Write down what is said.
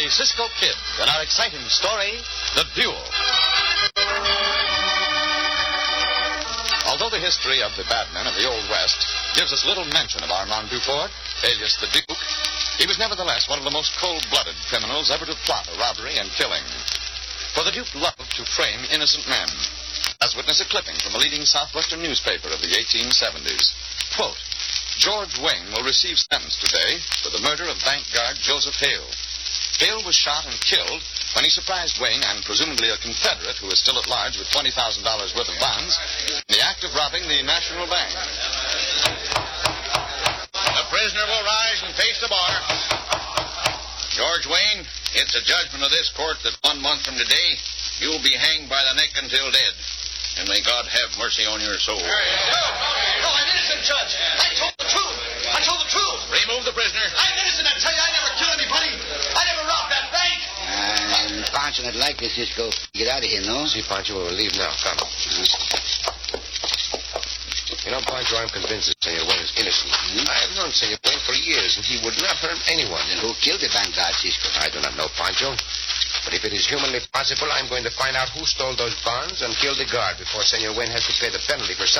Cisco Kid in our exciting story, The Duel. Although the history of the bad men of the Old West gives us little mention of Armand Dufort, alias the Duke, he was nevertheless one of the most cold-blooded criminals ever to plot a robbery and killing. For the Duke loved to frame innocent men, as witness a clipping from a leading southwestern newspaper of the 1870s. Quote, George Wayne will receive sentence today for the murder of bank guard Joseph Hale. Hale was shot and killed when he surprised Wayne and presumably a Confederate who was still at large with $20,000 worth of bonds in the act of robbing the National Bank. The prisoner will rise and face the bar. George Wayne, it's a judgment of this court that 1 month from today you'll be hanged by the neck until dead. And may God have mercy on your soul. No, I'm innocent, Judge. I told the truth. Remove the prisoner. I'm innocent. I tell you, I never killed anybody. I never robbed that bank. Unfortunate like this, Cisco. Get out of here, no? See, Pancho, we'll leave now. Come. You know, Pancho, I'm convinced that Senor Wayne is innocent. I have known Senor Wayne for years, and he would not harm anyone. Then who killed the bank guard, Cisco? I do not know, Pancho. But if it is humanly possible, I'm going to find out who stole those bonds and kill the guard before Senor Wayne has to pay the penalty for something.